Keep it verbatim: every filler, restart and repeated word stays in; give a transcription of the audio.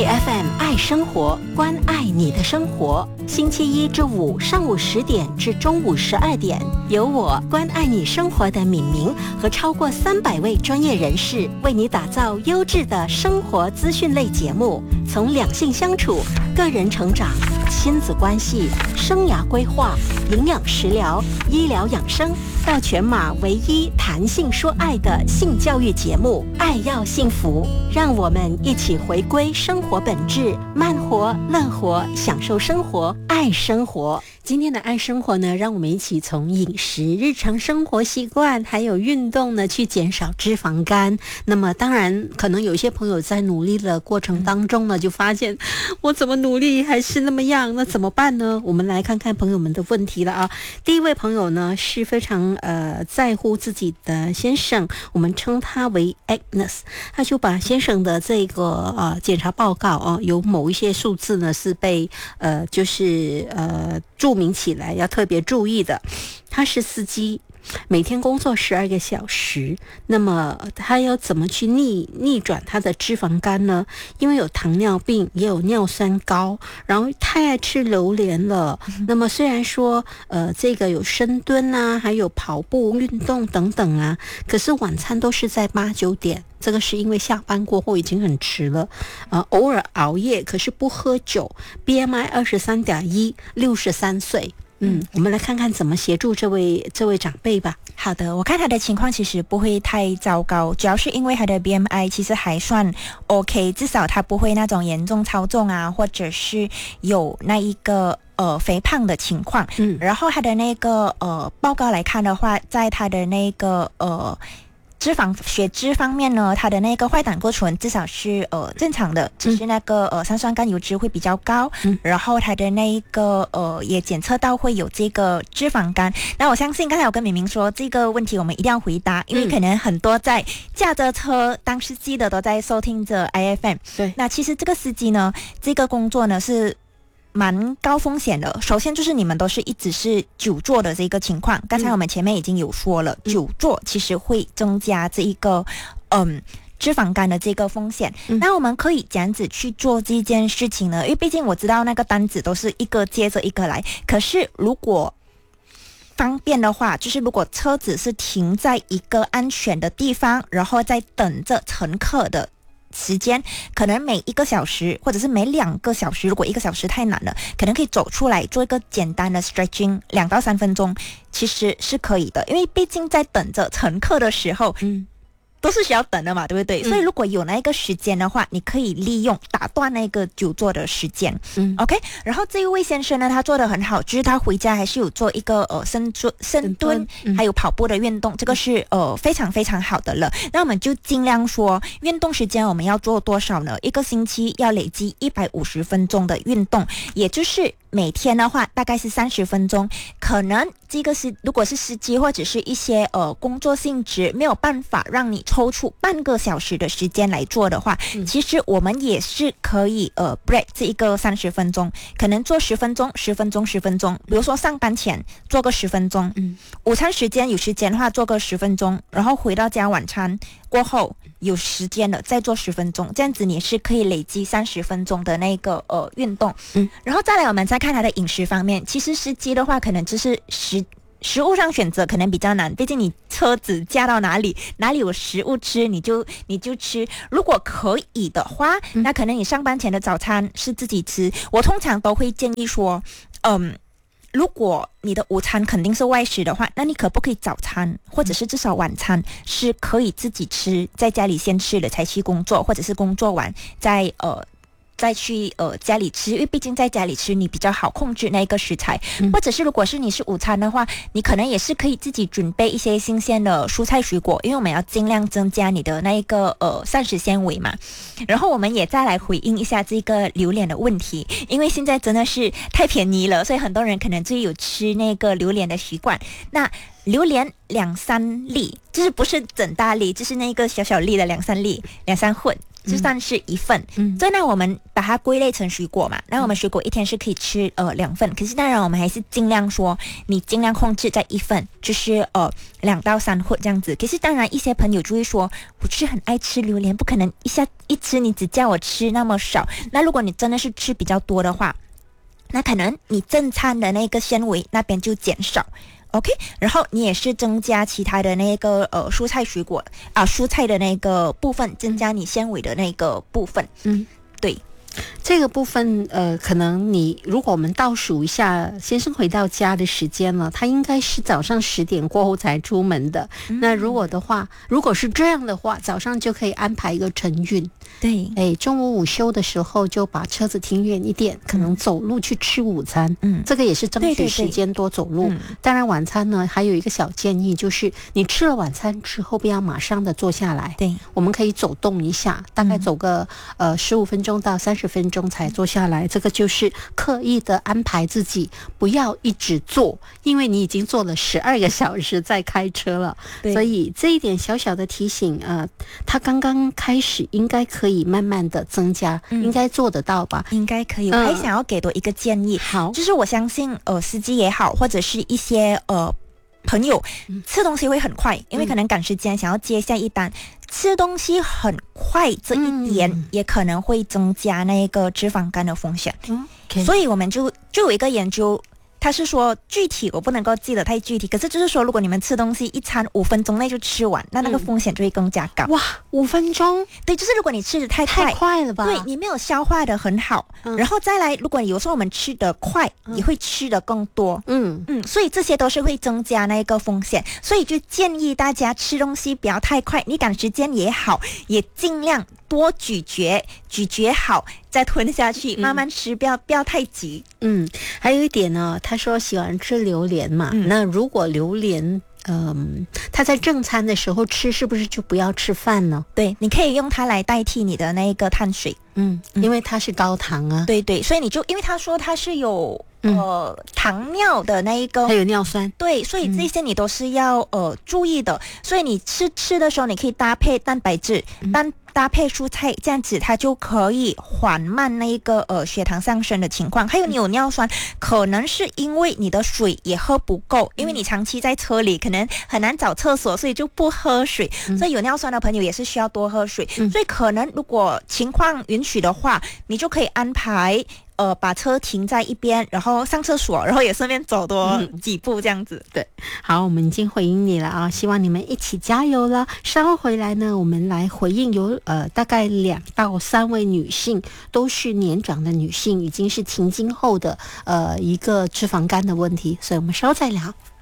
F M 爱生活，关爱你的生活。星期一至五上午十点至中午十二点，由我关爱你生活的敏明和超过三百位专业人士为你打造优质的生活资讯类节目，从两性相处、个人成长、亲子关系、生涯规划、营养食疗、医疗养生，到全马唯一谈性说爱的性教育节目《爱要幸福》，让我们一起回归生活本质，慢活、乐活，享受生活，爱生活。今天的爱生活呢，让我们一起从饮食、日常生活习惯还有运动呢，去减少脂肪肝。那么当然可能有些朋友在努力的过程当中呢，就发现我怎么努力还是那么样，那怎么办呢？我们来看看朋友们的问题了啊。第一位朋友呢是非常呃在乎自己的先生，我们称他为 Agnes， 他就把先生的这个呃检查报告啊，有某一些数字呢是被呃就是呃注明起来要特别注意的。他是司机，每天工作十二个小时，那么他要怎么去逆逆转他的脂肪肝呢？因为有糖尿病，也有尿酸高，然后太爱吃榴莲了。那么虽然说呃这个有深蹲啊，还有跑步运动等等啊，可是晚餐都是在八九点。这个是因为下班过后已经很迟了，呃，偶尔熬夜，可是不喝酒。B M I 二十三点一，六十三岁。嗯，我们来看看怎么协助这位这位长辈吧。 好的，我看他的情况其实不会太糟糕，主要是因为他的 B M I 其实还算 OK， 至少他不会那种严重超重啊，或者是有那一个呃肥胖的情况。嗯，然后他的那个呃报告来看的话，在他的那个呃。脂肪血脂方面呢，它的那个坏胆固醇至少是呃正常的，只是那个呃三酸甘油脂会比较高，嗯，然后它的那个呃也检测到会有这个脂肪肝。那我相信刚才我跟明明说这个问题我们一定要回答，因为可能很多在驾着车当司机的都在收听着 I F M。对，那其实这个司机呢，这个工作呢是蛮高风险的。首先就是你们都是一直是久坐的这个情况，刚才我们前面已经有说了，嗯、久坐其实会增加这一个嗯脂肪肝的这个风险。嗯、那我们可以这样子去做这件事情呢？因为毕竟我知道那个单子都是一个接着一个来，可是如果方便的话，就是如果车子是停在一个安全的地方，然后在等着乘客的时间，可能每一个小时或者是每两个小时，如果一个小时太难了，可能可以走出来做一个简单的 stretching， 两到三分钟其实是可以的。因为毕竟在等着乘客的时候，嗯，都是需要等的嘛，对不对？嗯、所以如果有那一个时间的话，你可以利用打断那个久坐的时间。嗯 ，OK。然后这一位先生呢，他做得很好，就是他回家还是有做一个呃深蹲、深蹲，嗯、还有跑步的运动，这个是呃非常非常好的了。那我们就尽量说，运动时间我们要做多少呢？一个星期要累积一百五十分钟的运动，也就是每天的话大概是三十分钟。可能这个是如果是司机或者是一些呃工作性质没有办法让你抽出半个小时的时间来做的话，嗯、其实我们也是可以呃 break 这一个三十分钟，可能做十分钟、十分钟、十分钟。比如说上班前做个十分钟，嗯，午餐时间有时间的话做个十分钟，然后回到家晚餐过后有时间了再做十分钟，这样子你是可以累积三十分钟的那个呃运动。嗯，然后再来我们再看他的饮食方面，其实司机的话可能就是食食物上选择可能比较难，毕竟你车子驾到哪里，哪里有食物吃你就你就吃。如果可以的话，那可能你上班前的早餐是自己吃。我通常都会建议说，嗯。如果你的午餐肯定是外食的话，那你可不可以早餐或者是至少晚餐是可以自己吃，在家里先吃了才去工作，或者是工作完再呃再去呃家里吃，因为毕竟在家里吃你比较好控制那个食材。嗯、或者是如果是你是午餐的话，你可能也是可以自己准备一些新鲜的蔬菜水果，因为我们要尽量增加你的那一个呃膳食纤维嘛。然后我们也再来回应一下这个榴莲的问题，因为现在真的是太便宜了，所以很多人可能就有吃那个榴莲的习惯。那榴莲两三粒，就是不是整大粒，就是那个小小粒的两三粒，两三混。 就算是一份。嗯，所以呢，我们把它归类成水果嘛。那我们水果一天是可以吃呃两份，可是当然我们还是尽量说，你尽量控制在一份，就是呃两到三盒这样子。可是当然，一些朋友就会说，我是很爱吃榴莲，不可能一下一吃你只叫我吃那么少。那如果你真的是吃比较多的话，那可能你正餐的那个纤维那边就减少。OK， 然后你也是增加其他的那个呃蔬菜水果啊、呃、蔬菜的那个部分，增加你纤维的那个部分。嗯，对。 这个部分呃，可能你如果我们倒数一下先生回到家的时间了，他应该是早上十点过后才出门的。嗯、那如果的话，如果是这样的话，早上就可以安排一个晨运。 对， 哎，中午午休的时候就把车子停远一点，可能走路去吃午餐。嗯，这个也是争取时间多走路。对对对，当然晚餐呢，还有一个小建议，就是你吃了晚餐之后，不要马上的坐下来。 对， 我们可以走动一下，大概走个、嗯、呃十五分钟到三十分钟才坐下来。这个就是刻意的安排自己，不要一直坐，因为你已经坐了十二个小时在开车了。所以这一点小小的提醒，呃，他刚刚开始应该可以慢慢的增加，嗯、应该做得到吧？ 应该可以。我还想要给多一个建议，好、嗯，就是我相信呃司机也好，或者是一些呃朋友吃东西会很快，因为可能赶时间想要接下一单。吃东西很快这一点也可能会增加那个脂肪肝的风险。嗯 okay. 所以我们就就有一个研究，他是说具体我不能够记得太具体，可是就是说如果你们吃东西一餐五分钟内就吃完，那那个风险就会更加高。 哇，五分钟？ 对，就是如果你吃的太快， 太快了吧？ 对，你没有消化的很好、嗯、然后再来，如果有时候我们吃的快、嗯、也会吃的更多。嗯嗯，所以这些都是会增加那个风险，所以就建议大家吃东西不要太快，你赶时间也好，也尽量多咀嚼，咀嚼好再吞下去，慢慢吃，不要不要太急。嗯， 还有一点呢，他说喜欢吃榴莲嘛，嗯、那如果榴莲嗯，他在正餐的时候吃，是不是就不要吃饭呢？ 对，你可以用它来代替你的那个碳水。 嗯，因为它是高糖啊。 对对，所以你就因为他说它是有呃糖尿的那一个， 还有尿酸。 对，所以这些你都是要呃注意的。所以你吃吃的时候，你可以搭配蛋白质，但。搭配蔬菜，这样子它就可以缓慢那个呃血糖上升的情况。还有你有尿酸，可能是因为你的水也喝不够，因为你长期在车里可能很难找厕所，所以就不喝水。嗯、所以有尿酸的朋友也是需要多喝水。嗯、所以可能如果情况允许的话，你就可以安排。呃，把车停在一边，然后上厕所，然后也顺便走多几步这样子。 嗯、对，好，我们已经回应你了啊，希望你们一起加油了。稍后回来呢，我们来回应有呃大概两到三位女性，都是年长的女性，已经是停经后的呃一个脂肪肝的问题，所以我们稍后再聊。